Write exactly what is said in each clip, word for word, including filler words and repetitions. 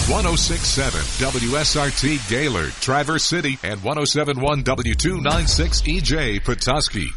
one oh six point seven W S R T Gaylord, Traverse City, and one oh seven point one W two ninety-six E J Petoskey.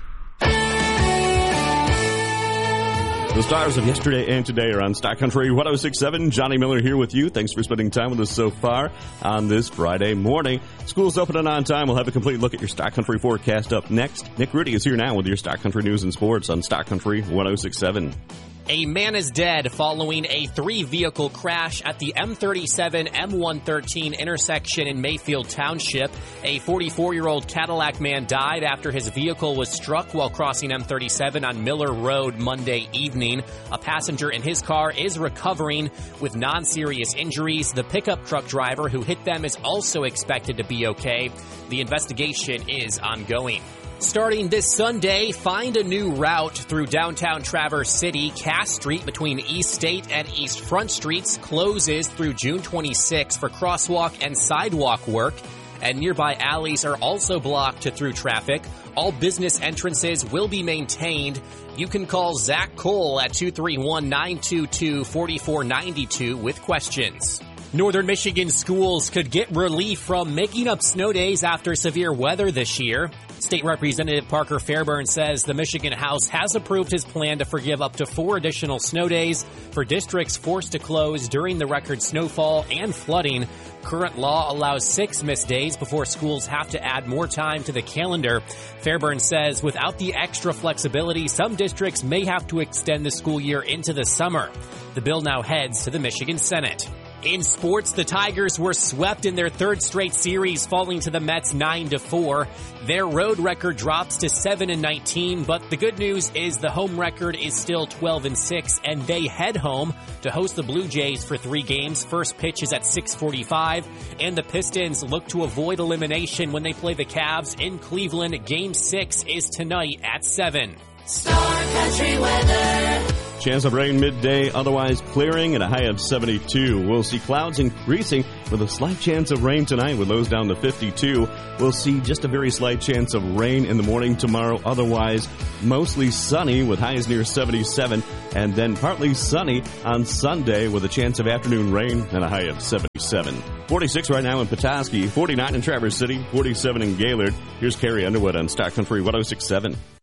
The stars of yesterday and today are on Stock Country one oh six point seven. Johnny Miller here with you. Thanks for spending time with us so far on this Friday morning. School's open and on time. We'll have a complete look at your Stock Country forecast up next. Nick Rudy is here now with your Stock Country news and sports on Stock Country one oh six point seven. A man is dead following a three-vehicle crash at the M thirty-seven M one thirteen intersection in Mayfield Township. A forty-four-year-old Cadillac man died after his vehicle was struck while crossing M thirty-seven on Miller Road Monday evening. A passenger in his car is recovering with non-serious injuries. The pickup truck driver who hit them is also expected to be okay. The investigation is ongoing. Starting this Sunday, find a new route through downtown Traverse City. Cass Street between East State and East Front Streets closes through June twenty-sixth for crosswalk and sidewalk work, and nearby alleys are also blocked to through traffic. All business entrances will be maintained. You can call Zach Cole at two three one, nine two two, four four nine two with questions. Northern Michigan schools could get relief from making up snow days after severe weather this year. State Representative Parker Fairburn says the Michigan House has approved his plan to forgive up to four additional snow days for districts forced to close during the record snowfall and flooding. Current law allows six missed days before schools have to add more time to the calendar. Fairburn says without the extra flexibility, some districts may have to extend the school year into the summer. The bill now heads to the Michigan Senate. In sports, the Tigers were swept in their third straight series, falling to the Mets nine to four. Their road record drops to seven and nineteen, but the good news is the home record is still twelve and six, and they head home to host the Blue Jays for three games. First pitch is at six forty-five, and the Pistons look to avoid elimination when they play the Cavs in Cleveland. Game six is tonight at seven. Star Country weather. Chance of rain midday, otherwise clearing at a high of seventy-two. We'll see clouds increasing with a slight chance of rain tonight with lows down to fifty-two. We'll see just a very slight chance of rain in the morning tomorrow, otherwise mostly sunny with highs near seventy-seven, and then partly sunny on Sunday with a chance of afternoon rain and a high of seventy-seven. forty-six right now in Petoskey, forty-nine in Traverse City, forty-seven in Gaylord. Here's Carrie Underwood on Stock Country one oh six point seven.